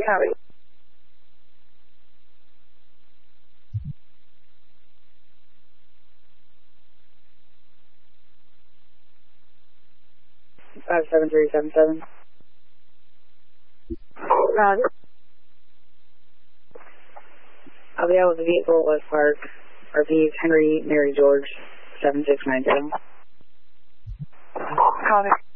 Copy. Five 7377. Roger. I'll be out with the vehicle at West Park. RP Henry Mary George 7697. Copy.